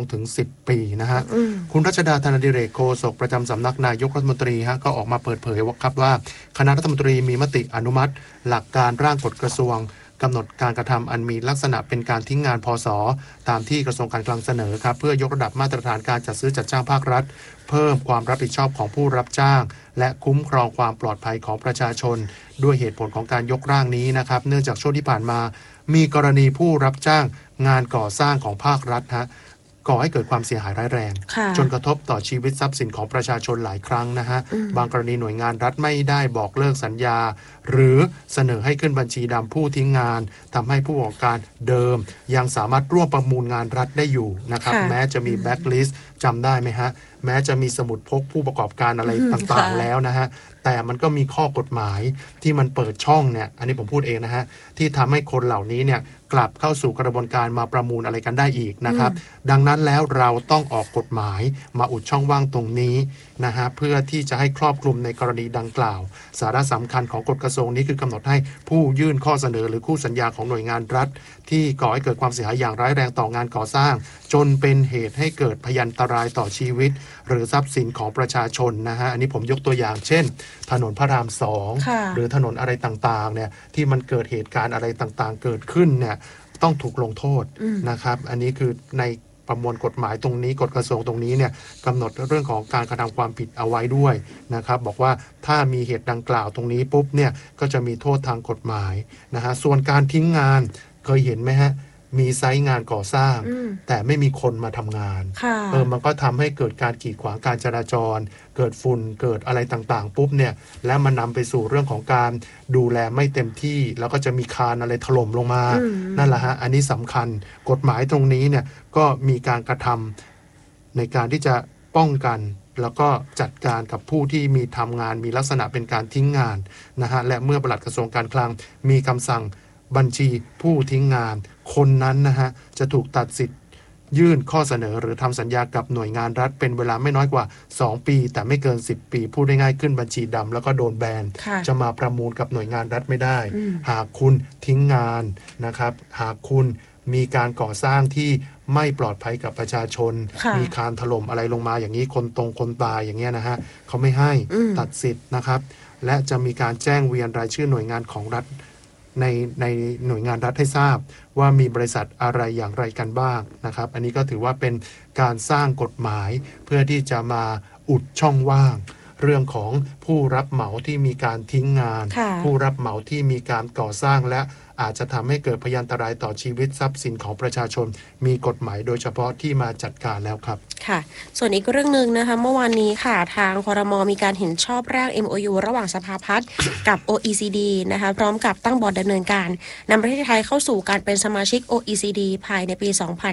2-10 ปีนะฮะคุณรัชดาธนดิเรกโฆษกประจำสำนักนายกรัฐมนตรีฮะก็ออกมาเปิดเผยว่าครับว่าคณะรัฐมนตรีมีมติอนุมัติหลักการร่างกฎกระทรวงกำหนดการกระทำอันมีลักษณะเป็นการทิ้งงานพศตามที่กระทรวงการคลังเสนอครับเพื่อยกระดับมาตรฐานการจัดซื้อจัดจ้างภาครัฐเพิ่มความรับผิดชอบของผู้รับจ้างและคุ้มครองความปลอดภัยของประชาชนด้วยเหตุผลของการยกร่างนี้นะครับเนื่องจากช่วงที่ผ่านมามีกรณีผู้รับจ้างงานก่อสร้างของภาครัฐก่อให้เกิดความเสียหายร้ายแรงจนกระทบต่อชีวิตทรัพย์สินของประชาชนหลายครั้งนะฮะบางกรณีหน่วยงานรัฐไม่ได้บอกเลิกสัญญาหรือเสนอให้ขึ้นบัญชีดำผู้ทิ้งงานทำให้ผู้ประกอบการเดิมยังสามารถร่วมประมูลงานรัฐได้อยู่นะครับแม้จะมีแบ็คลิสต์จำได้ไหมฮะแม้จะมีสมุดพกผู้ประกอบการอะไรต่างๆแล้วนะฮะแต่มันก็มีข้อกฎหมายที่มันเปิดช่องเนี่ยอันนี้ผมพูดเองนะฮะที่ทำให้คนเหล่านี้เนี่ยกลับเข้าสู่กระบวนการมาประมูลอะไรกันได้อีกนะครับดังนั้นแล้วเราต้องออกกฎหมายมาอุดช่องว่างตรงนี้นะฮะเพื่อที่จะให้ครอบคลุมในกรณีดังกล่าวสาระสำคัญของกฎกระทรวงนี้คือกำหนดให้ผู้ยื่นข้อเสนอหรือคู่สัญญาของหน่วยงานรัฐที่ก่อให้เกิดความเสียหายอย่างร้ายแรงต่องานก่อสร้างจนเป็นเหตุให้เกิดพยันตรายต่อชีวิตหรือทรัพย์สินของประชาชนนะฮะอันนี้ผมยกตัวอย่างเช่นถนนพระราม2หรือถนนอะไรต่างๆเนี่ยที่มันเกิดเหตุการณ์อะไรต่างๆเกิดขึ้นเนี่ยต้องถูกลงโทษนะครับอันนี้คือในประมวลกฎหมายตรงนี้กฎกระทรวงตรงนี้เนี่ยกำหนดเรื่องของการกระทำความผิดเอาไว้ด้วยนะครับบอกว่าถ้ามีเหตุดังกล่าวตรงนี้ปุ๊บเนี่ยก็จะมีโทษทางกฎหมายนะฮะส่วนการทิ้งงานเคยเห็นไหมฮะมีไซต์งานก่อสร้างแต่ไม่มีคนมาทำงานมันก็ทำให้เกิดการกีดขวางการจราจรเกิดฝุ่นเกิดอะไรต่างๆปุ๊บเนี่ยและมันนำไปสู่เรื่องของการดูแลไม่เต็มที่แล้วก็จะมีคานอะไรถล่มลงมานั่นแหละฮะอันนี้สำคัญกฎหมายตรงนี้เนี่ยก็มีการกระทำในการที่จะป้องกันแล้วก็จัดการกับผู้ที่มีทำงานมีลักษณะเป็นการทิ้งงานนะฮะและเมื่อปลัดกระทรวงการคลังมีคำสั่งบัญชีผู้ทิ้งงานคนนั้นนะฮะจะถูกตัดสิทธิ์ยื่นข้อเสนอหรือทำสัญญากับหน่วยงานรัฐเป็นเวลาไม่น้อยกว่า2 ปีแต่ไม่เกิน10 ปีพูดได้ง่ายขึ้นบัญชีดำแล้วก็โดนแบนจะมาประมูลกับหน่วยงานรัฐไม่ได้หากคุณทิ้งงานนะครับหากคุณมีการก่อสร้างที่ไม่ปลอดภัยกับประชาชนมีคานถล่มอะไรลงมาอย่างนี้คนตายอย่างเงี้ยนะฮะเขาไม่ให้ตัดสิทธิ์นะครับและจะมีการแจ้งเวียนรายชื่อหน่วยงานของรัฐในหน่วยงานรัฐให้ทราบว่ามีบริษัทอะไรอย่างไรกันบ้างนะครับอันนี้ก็ถือว่าเป็นการสร้างกฎหมายเพื่อที่จะมาอุดช่องว่างเรื่องของผู้รับเหมาที่มีการทิ้งงานผู้รับเหมาที่มีการก่อสร้างและอาจจะทำให้เกิดพยันตรายต่อชีวิตทรัพย์สินของประชาชนมีกฎหมายโดยเฉพาะที่มาจัดการแล้วครับค่ะส่วนอีกเรื่องนึงนะคะเมื่อวานนี้ค่ะทางครม.มีการเห็นชอบร่าง MOU ระหว่างสภาพัฒน์กับ OECD นะคะพร้อมกับตั้งบอร์ดดำเนินการนำประเทศไทยเข้าสู่การเป็นสมาชิก OECD ภายในปี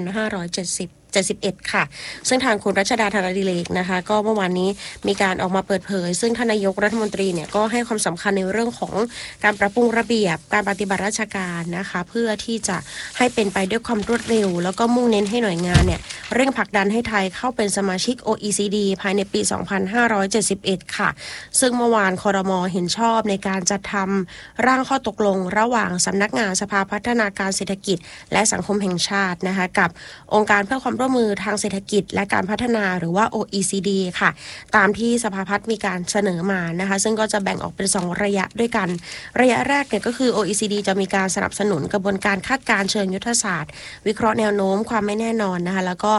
2571 ค่ะซึ่งทางคุณรัชดาธนดิเรกนะคะก็เมื่อวานนี้มีการออกมาเปิดเผยซึ่งท่านนายกรัฐมนตรีเนี่ยก็ให้ความสำคัญในเรื่องของการปรับปรุงระเบียบการปฏิบัติราชการนะคะเพื่อที่จะให้เป็นไปด้วยความรวดเร็วแล้วก็มุ่งเน้นให้หน่วยงานเนี่ยเร่งผลักดันให้ไทยเข้าเป็นสมาชิก OECD ภายในปี 2571 ค่ะซึ่งเมื่อวานครม.เห็นชอบในการจัดทำร่างข้อตกลงระหว่างสำนักงานสภาพัฒนาการเศรษฐกิจและสังคมแห่งชาตินะคะกับองค์การเพื่อความร่วมมือทางเศรษฐกิจและการพัฒนาหรือว่า OECD ค่ะตามที่สภาพัฒน์มีการเสนอมานะคะซึ่งก็จะแบ่งออกเป็น2ระยะด้วยกันระยะแรกเนี่ยก็คือ OECD จะมีการสนับสนุนกระบวนการคาดการณ์เชิงยุทธศาสตร์วิเคราะห์แนวโน้มความไม่แน่นอนนะคะแล้วก็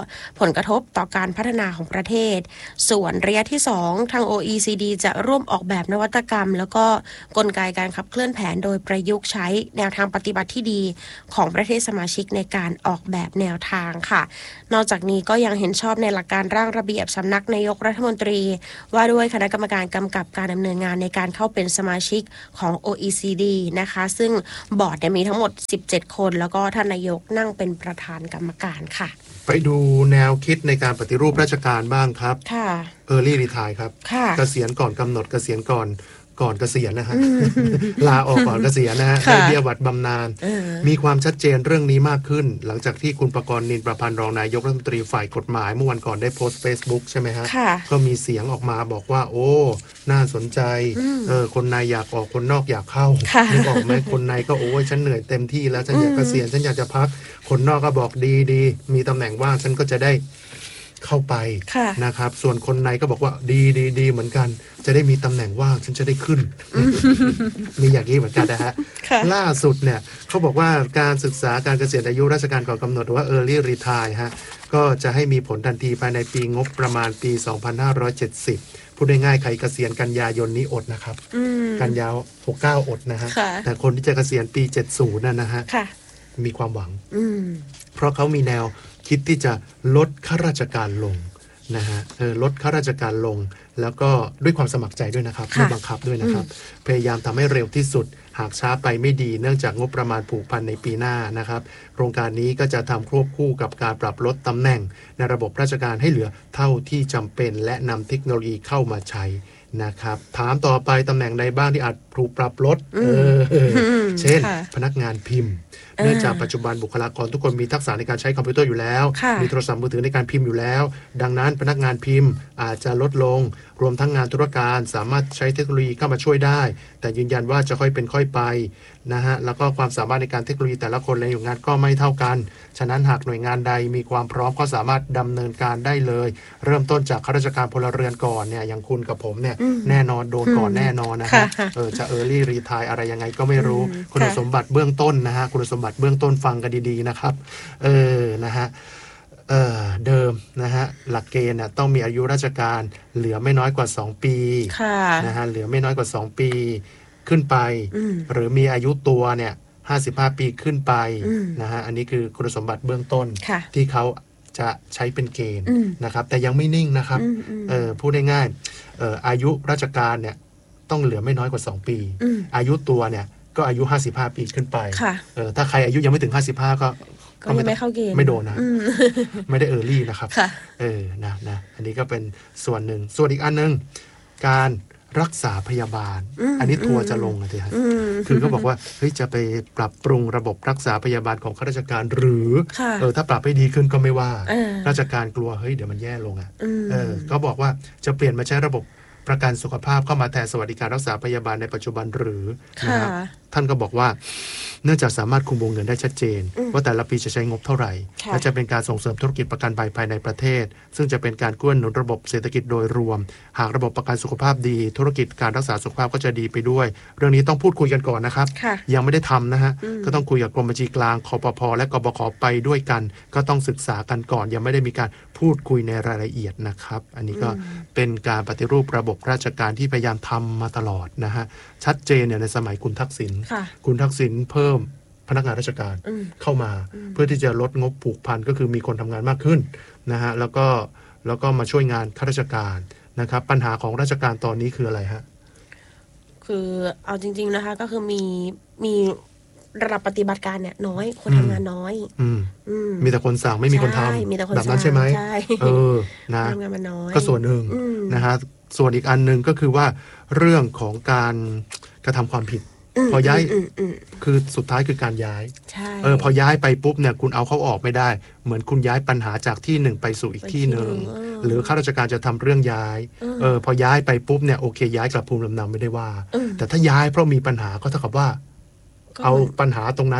ผลกระทบต่อการพัฒนาของประเทศส่วนระยะที่2ทาง OECD จะร่วมออกแบบนวัตกรรมแล้วก็กลไกการขับเคลื่อนแผนโดยประยุกต์ใช้แนวทางปฏิบัติที่ดีของประเทศสมาชิกในการออกแบบแนวทางค่ะนอกจากนี้ก็ยังเห็นชอบในหลักการร่างระเบียบสำนักนายกรัฐมนตรีว่าด้วยคณะกรรมการกำกับการดำเนินงานในการเข้าเป็นสมาชิกของ OECD นะคะซึ่งบอร์ดมีทั้งหมด17คนแล้วก็ท่านนายกนั่งเป็นประธานกรรมการค่ะไปดูแนวคิดในการปฏิรูปราชการบ้างครับค่ะ Early Retire ครับเกษียณก่อนกำหนดเกษียณก่อนเกษียณนะฮะ ลาออกก่อนเกษียณนะฮะได้เบี้ยหวัดบำนาญมีความชัดเจนเรื่องนี้มากขึ้นหลังจากที่คุณประกรณ์นินประพันธ์รองนายกรัฐมนตรีฝ่ายกฎหมายเมื่อวันก่อนได้โพสต์ Facebook ใช่ไหมฮะก็มีเสียงออกมาบอกว่าโอ้น่าสนใจคนในอยากออกคนนอกอยากเข้านึกออกไหมคนในก็โอ้ยฉันเหนื่อยเต็มที่แล้วฉันอยากเกษียณฉันอยากจะพักคนนอกก็บอกดีมีตำแหน่งว่างฉันก็จะได้เข้าไปนะครับส่วนคนในก็บอกว่าดีเหมือนกันจะได้มีตำแหน่งว่างฉันจะได้ขึ้น มีอย่างนี้เหมือนกันนะฮะล่าสุดเนี่ยเขาบอกว่าการศึกษาการเกษียณอายุราชการก่อนกำหนดหรือว่า Early Retire ฮะก็จะให้มีผลทันทีภายในปีงบประมาณปี 2570 พูดง่ายๆใครเกษียณกันยายนนี้อดนะครับกันยา69อดนะฮะแต่คนที่จะเกษียณปี70นั่นนะฮะมีความหวังเพราะเขามีแนวคิดที่จะลดข้าราชการลงนะฮะลดข้าราชการลงแล้วก็ด้วยความสมัครใจด้วยนะครับไม่บังคับด้วยนะครับพยายามทำให้เร็วที่สุดหากช้าไปไม่ดีเนื่องจากงบประมาณผูกพันในปีหน้านะครับโครงการนี้ก็จะทำควบคู่กับการปรับลดตำแหน่งในระบบราชการให้เหลือเท่าที่จำเป็นและนำเทคโนโลยีเข้ามาใช้นะครับถามต่อไปตำแหน่งใดบ้างที่อาจถูกปรับลดเช่นพนักงานพิมพ์เนื่องจากปัจจุบันบุคลากรทุกคนมีทักษะในการใช้คอมพิวเตอร์อยู่แล้วมีโทรศัพท์มือถือในการพิมพ์อยู่แล้วดังนั้นพนักงานพิมพ์อาจจะลดลงรวมทั้งงานธุรการสามารถใช้เทคโนโลยีเข้ามาช่วยได้แต่ยืนยันว่าจะค่อยเป็นค่อยไปนะฮะแล้วก็ความสามารถในการเทคโนโลยีแต่ละคนในอยู่งานก็ไม่เท่ากันฉะนั้นหากหน่วยงานใดมีความพร้อมก็สามารถดำเนินการได้เลยเริ่มต้นจากข้าราชการพลเรือนก่อนเนี่ยอย่างคุณกับผมเนี่ยแน่นอนโดนก่อนแน่นอนนะฮะจะEarly Retire อะไรยังไงก็ไม่รู้คุณสมบัติเบื้องต้นนะฮะคุณสมบัติเบื้องต้นฟังกันดีๆนะครับนะฮะเดิมนะฮะหลักเกณฑ์ต้องมีอายุราชการเหลือไม่น้อยกว่า2ปีนะฮะเหลือไม่น้อยกว่า2ปีขึ้นไปหรือมีอายุตัวเนี่ย55ปีขึ้นไปนะฮะอันนี้คือคุณสมบัติเบื้องต้นที่เขาจะใช้เป็นเกณฑ์นะครับแต่ยังไม่นิ่งนะครับพูดง่ายๆอายุราชการเนี่ยต้องเหลือไม่น้อยกว่า2ปีอายุตัวเนี่ยก็อายุ55ปีขึ้นไปถ้าใครอายุยังไม่ถึง55ก็ไม่เข้าเกณฑ์ไม่โดนนะ ไม่ได้Earlyนะครับนะอันนี้ก็เป็นส่วนหนึ่งส่วนอีกอันนึงการรักษาพยาบาลอันนี้ทัวร์จะลงนะทีครับคือก็บอกว่าเฮ้ยจะไปปรับปรุงระบบรักษาพยาบาลของข้าราชการหรือถ้าปรับให้ดีขึ้นก็ไม่ว่าราชการกลัวเฮ้ยเดี๋ยวมันแย่ลงก็บอกว่าจะเปลี่ยนมาใช้ระบบประกันสุขภาพเข้ามาแทนสวัสดิการรักษาพยาบาลในปัจจุบันหรือนะครับท่านก็บอกว่าเนื่องจากสามารถคุมวงเงินได้ชัดเจนว่าแต่ละปีจะใช้งบเท่าไหร่และจะเป็นการส่งเสริมธุรกิจประกันภัยภายในประเทศซึ่งจะเป็นการกู้หนุนระบบเศรษฐกิจโดยรวมหากระบบประกันสุขภาพดีธุรกิจการรักษาสุขภาพก็จะดีไปด้วยเรื่องนี้ต้องพูดคุยกันก่อนนะครับยังไม่ได้ทำนะฮะก็ต้องคุยกับกรมบัญชีกลางคปภ.และกบข.ไปด้วยกันก็ต้องศึกษากันก่อนยังไม่ได้มีการพูดคุยในรายละเอียดนะครับอันนี้ก็เป็นการปฏิรูประบบราชการที่พยายามทำมาตลอดนะฮะชัดเจนเนี่ยในสมัยคุณทักษิณเพิ่มพนักงานราชการเข้ามาเพื่อที่จะลดงบผูกพันก็คือมีคนทำงานมากขึ้นนะฮะแล้วก็มาช่วยงานข้าราชการนะครับปัญหาของราชการตอนนี้คืออะไรฮะคือเอาจริงๆนะคะก็คือมีระดับปฏิบัติการเนี่ยน้อยคนทำงานน้อยมีแต่คนสั่งไม่มีคนทำแบบนั้นใช่ไหมนะทำงานมันน้อยก็ส่วนหนึ่งนะฮะส่วนอีกอันนึงก็คือว่าเรื่องของการกระทำความผิดพอย้ายคือสุดท้ายคือการย้ายพอย้ายไปปุ๊บเนี่ยคุณเอาเขาออกไม่ได้เหมือนคุณย้ายปัญหาจากที่หนึ่งไปสู่อีกที่หนึ่งหรือข้าราชการจะทำเรื่องย้ายพอย้ายไปปุ๊บเนี่ยโอเคย้ายกลับภูมิลำเนาไม่ได้ว่าแต่ถ้าย้ายเพราะมีปัญหาก็เท่ากับว่าเอาปัญหาตรงนั้น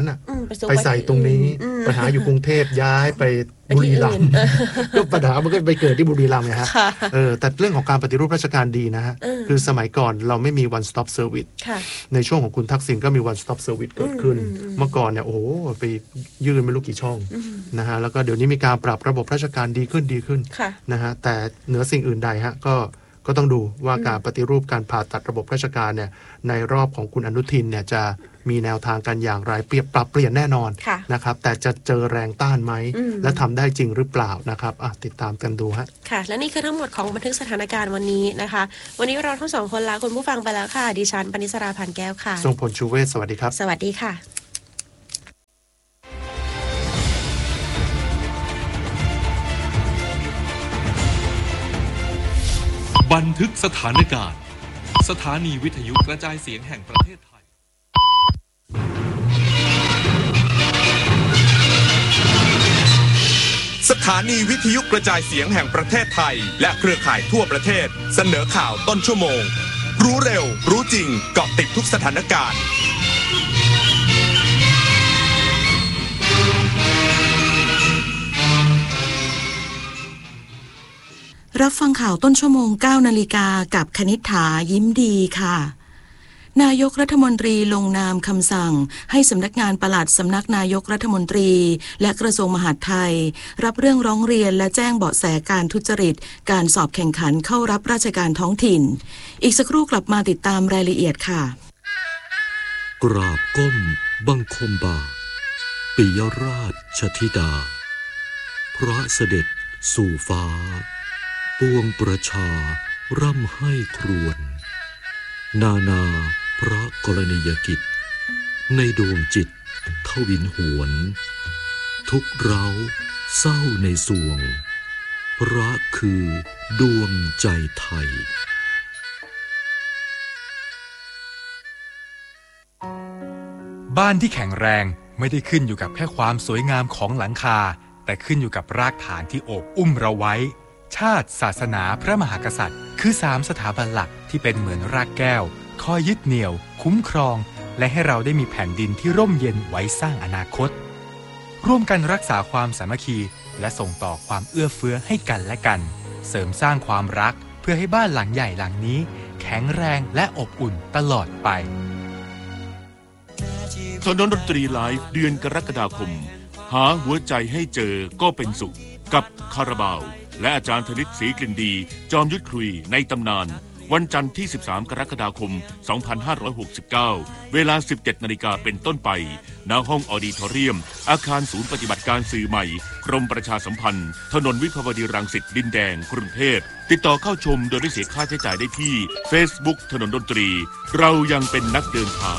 ไปใส่ตรงนี้ปัญหาอยู่กรุงเทพย้ายไปบุรีรัมย์ก็ปัญหามันก็ไปเกิดที่บุรีรัมย์ไงฮะแต่เรื่องของการปฏิรูปราชการดีนะฮะคือสมัยก่อนเราไม่มี one stop service ในช่วงของคุณทักษิณก็มี one stop service เกิดขึ้นเมื่อก่อนเนี่ยโอ้โหไปยื่นไม่รู้กี่ช่องนะฮะแล้วก็เดี๋ยวนี้มีการปรับระบบราชการดีขึ้นนะฮะแต่เหนือสิ่งอื่นใดฮะก็ต้องดูว่าการปฏิรูปการผ่าตัดระบบราชการเนี่ยในรอบของคุณอนุทินเนี่ยจะมีแนวทางกันอย่างไรปรับเปลี่ยนแน่นอนนะครับแต่จะเจอแรงต้านไหมและทำได้จริงหรือเปล่านะครับติดตามกันดูฮะค่ะและนี่คือทั้งหมดของบันทึกสถานการณ์วันนี้นะคะวันนี้เราทั้งสองคนลาคุณผู้ฟังไปแล้วค่ะดิฉันปณิสราพันแก้วค่ะทรงพลชูเวศสวัสดีครับสวัสดีค่ะบันทึกสถานการณ์สถานีวิทยุกระจายเสียงแห่งประเทศไทยสถานีวิทยุกระจายเสียงแห่งประเทศไทยและเครือข่ายทั่วประเทศเสนอข่าวต้นชั่วโมงรู้เร็วรู้จริงเกาะติดทุกสถานการณ์รับฟังข่าวต้นชั่วโมง 9 นาฬิกากับคณิษฐายิ้มดีค่ะนายกรัฐมนตรีลงนามคำสั่งให้สำนักงานปลัดสำนักนายกรัฐมนตรีและกระทรวงมหาดไทยรับเรื่องร้องเรียนและแจ้งเบาะแสการทุจริตการสอบแข่งขันเข้ารับราชการท้องถิ่นอีกสักครู่กลับมาติดตามรายละเอียดค่ะกราบก้มบังคมบาทปิยราชธิดาพระเสด็จสู่ฟ้าปวงประชาร่ำให้ครวญนาพระกรณียกิจในดวงจิตทวินหวนทุกเร้าเศร้าในสวงพระคือดวงใจไทยบ้านที่แข็งแรงไม่ได้ขึ้นอยู่กับแค่ความสวยงามของหลังคาแต่ขึ้นอยู่กับรากฐานที่โอบอุ้มเราไว้ชาติศาสนาพระมหากษัตริย์คือ3สถาบันหลักที่เป็นเหมือนรากแก้วคอยยึดเหนี่ยวคุ้มครองและให้เราได้มีแผ่นดินที่ร่มเย็นไว้สร้างอนาคตร่วมกันรักษาความสามัคคีและส่งต่อความเอื้อเฟื้อให้กันและกันเสริมสร้างความรักเพื่อให้บ้านหลังใหญ่หลังนี้แข็งแรงและอบอุ่นตลอดไปถนนดนตรีไลฟ์เดือนกรกฎาคมหาหัวใจให้เจอก็เป็นสุขกับคาราบาวและอาจารย์ธนิตศรีกลิ่นดีจอมยุทธคุยในตำนานวันจันทร์ที่13กรกฎาคม2569เวลา 17 นาฬิกาเป็นต้นไปณห้องออดิทอเรียมอาคารศูนย์ปฏิบัติการสื่อใหม่กรมประชาสัมพันธ์ถนนวิภาวดีรังสิตดินแดงกรุงเทพติดต่อเข้าชมโดยไม่เสียค่าใช้จ่ายได้ที่ Facebook ถนนดนตรีเรายังเป็นนักเดินทาง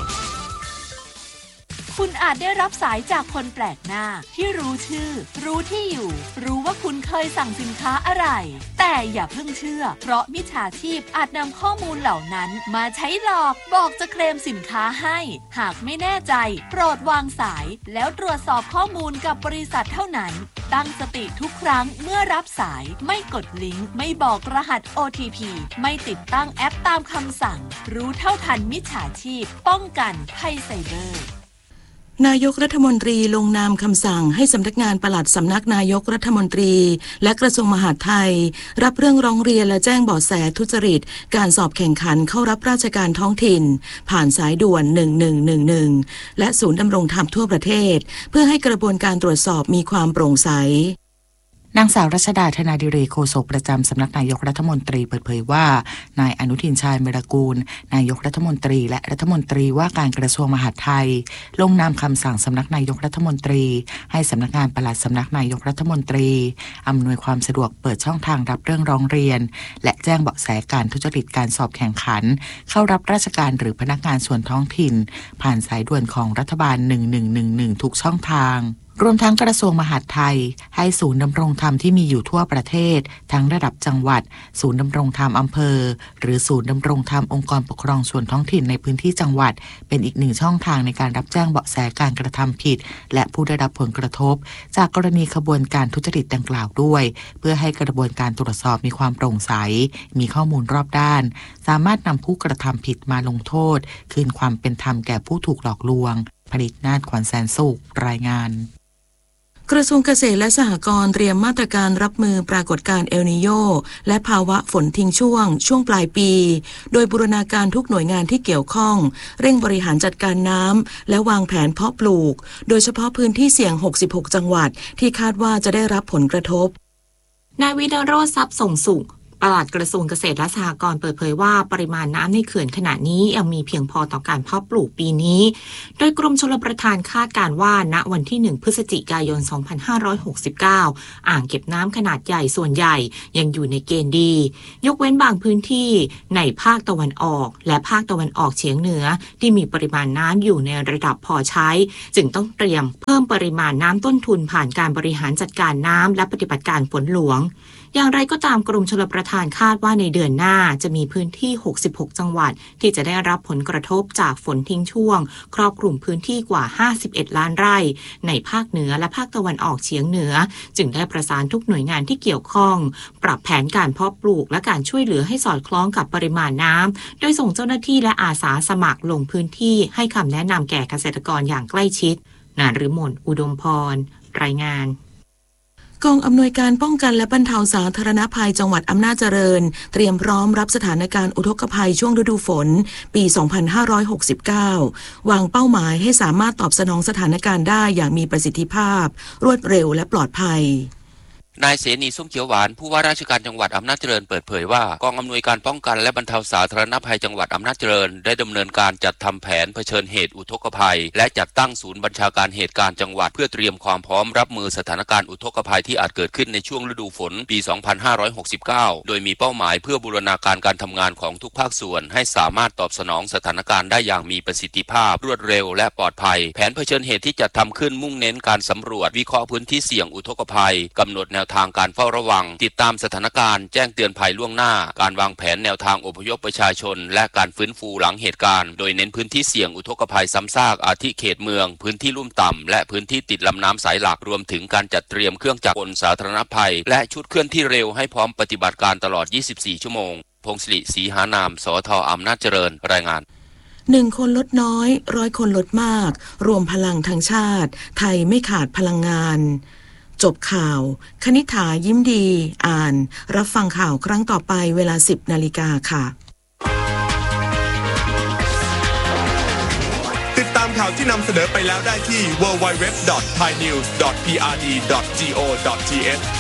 คุณอาจได้รับสายจากคนแปลกหน้าที่รู้ชื่อรู้ที่อยู่รู้ว่าคุณเคยสั่งสินค้าอะไรแต่อย่าเพิ่งเชื่อเพราะมิจฉาชีพอาจนำข้อมูลเหล่านั้นมาใช้หลอกบอกจะเคลมสินค้าให้หากไม่แน่ใจโปรดวางสายแล้วตรวจสอบข้อมูลกับบริษัทเท่านั้นตั้งสติทุกครั้งเมื่อรับสายไม่กดลิงก์ไม่บอกรหัส OTP ไม่ติดตั้งแอปตามคำสั่งรู้เท่าทันมิจฉาชีพป้องกันภัยไซเบอร์นายกรัฐมนตรีลงนามคำสั่งให้สำนักงานปลัดสำนักนายกรัฐมนตรีและกระทรวงมหาดไทยรับเรื่องร้องเรียนและแจ้งเบาะแสทุจริตการสอบแข่งขันเข้ารับราชการท้องถิ่นผ่านสายด่วน1111และศูนย์ดำรงธรรมทั่วประเทศเพื่อให้กระบวนการตรวจสอบมีความโปร่งใสนางสาวรัชดาธนาดิเรกโฆษกประจำสำนักนายกรัฐมนตรีเปิดเผยว่านายอนุทินชาญวิรากูลนายกรัฐมนตรีและรัฐมนตรีว่าการกระทรวงมหาดไทยลงนามคำสั่งสำนักนายกรัฐมนตรีให้สำนักงานปลัดสำนักนายกรัฐมนตรีอำนวยความสะดวกเปิดช่องทางรับเรื่องร้องเรียนและแจ้งเบาะแสการทุจริตการสอบแข่งขันเข้ารับราชการหรือพนักงานส่วนท้องถิ่นผ่านสายด่วนของรัฐบาล1111ทุกช่องทางรวมทั้งกระทรวงมหาดไทยให้ศูนย์ดำรงธรรมที่มีอยู่ทั่วประเทศทั้งระดับจังหวัดศูนย์ดำรงธรรมอำเภอหรือศูนย์ดำรงธรรมองค์กรปกครองส่วนท้องถิ่นในพื้นที่จังหวัดเป็นอีกหนึ่งช่องทางในการรับแจ้งเบาะแสการกระทำผิดและผู้ได้รับผลกระทบจากกรณีขบวนการทุจริตดังกล่าวด้วยเพื่อให้กระบวนการตรวจสอบมีความโปร่งใสมีข้อมูลรอบด้านสามารถนำผู้กระทำผิดมาลงโทษคืนความเป็นธรรมแก่ผู้ถูกหลอกลวงผลิตนาฏขวัญแสนสุขรายงานกระทรวงเกษตรและสหกรณ์เตรียมมาตรการรับมือปรากฏการณ์เอลนีโญและภาวะฝนทิ้งช่วงปลายปีโดยบูรณาการทุกหน่วยงานที่เกี่ยวข้องเร่งบริหารจัดการน้ำและวางแผนเพาะปลูกโดยเฉพาะพื้นที่เสี่ยง66จังหวัดที่คาดว่าจะได้รับผลกระทบนายวินโรจน์ทรัพย์ส่งสุขปลัดกระทรวงเกษตรและสหกรณ์เปิดเผยว่าปริมาณน้ำในเขื่อนขณะนี้ยังมีเพียงพอต่อการเพาะปลูกปีนี้โดยกรมชลประทานคาดการณ์ว่าณวันที่1พฤศจิกายน2569อ่างเก็บน้ำขนาดใหญ่ส่วนใหญ่ยังอยู่ในเกณฑ์ดียกเว้นบางพื้นที่ในภาคตะวันออกและภาคตะวันออกเฉียงเหนือที่มีปริมาณน้ำอยู่ในระดับพอใช้จึงต้องเตรียมเพิ่มปริมาณน้ำต้นทุนผ่านการบริหารจัดการน้ำและปฏิบัติการฝนหลวงอย่างไรก็ตามกรมชลประทานคาดว่าในเดือนหน้าจะมีพื้นที่66จังหวัดที่จะได้รับผลกระทบจากฝนทิ้งช่วงครอบคลุมพื้นที่กว่า51ล้านไร่ในภาคเหนือและภาคตะวันออกเฉียงเหนือจึงได้ประสานทุกหน่วยงานที่เกี่ยวข้องปรับแผนการเพาะปลูกและการช่วยเหลือให้สอดคล้องกับปริมาณน้ำโดยส่งเจ้าหน้าที่และอาสาสมัครลงพื้นที่ให้คำแนะนำแก่เกษตรกรอย่างใกล้ชิดนฤมลอุดมพรรายงานกองอำนวยการป้องกันและบรรเทาสาธารณภัยจังหวัดอำนาจเจริญเตรียมพร้อมรับสถานการณ์อุทกภัยช่วงฤดูฝนปี 2569 วางเป้าหมายให้สามารถตอบสนองสถานการณ์ได้อย่างมีประสิทธิภาพรวดเร็วและปลอดภัยนายเสนีส้มเขียวหวานผู้ว่าราชการจังหวัดอำนาจเจริญเปิดเผยว่ากองอำนวยการป้องกันและบรรเทาสาธารณภัยจังหวัดอำนาจเจริญได้ดำเนินการจัดทำแผนเผชิญเหตุอุทกภัยและจัดตั้งศูนย์บัญชาการเหตุการณ์จังหวัดเพื่อเตรียมความพร้อมรับมือสถานการณ์อุทกภัยที่อาจเกิดขึ้นในช่วงฤดูฝนปี 2569 โดยมีเป้าหมายเพื่อบูรณาการการทำงานของทุกภาคส่วนให้สามารถตอบสนองสถานการณ์ได้อย่างมีประสิทธิภาพรวดเร็วและปลอดภัยแผนเผชิญเหตุที่จัดทำขึ้นมุ่งเน้นการสำรวจวิเคราะห์พื้นที่เสี่ยงอุทกภัยกำหนดแนวทางการเฝ้าระวังติดตามสถานการณ์แจ้งเตือนภัยล่วงหน้าการวางแผนแนวทางอพยพประชาชนและการฟื้นฟูหลังเหตุการณ์โดยเน้นพื้นที่เสี่ยงอุทกภัยซ้ำซากอาทิเขตเมืองพื้นที่ลุ่มต่ำและพื้นที่ติดลำน้ำสายหลักรวมถึงการจัดเตรียมเครื่องจักรกลสาธารณภัยและชุดเคลื่อนที่เร็วให้พร้อมปฏิบัติการตลอด 24 ชั่วโมงพงศิริศรีหานามสท.อำนาจเจริญรายงาน 1 คนลดน้อย100 คนลดมากรวมพลังทั้งชาติไทยไม่ขาดพลังงานจบข่าวคณิษฐายิ้มดีอ่านรับฟังข่าวครั้งต่อไปเวลา 10 นาฬิกาค่ะติดตามข่าวที่นำเสนอไปแล้วได้ที่ www.thainews.prd.go.th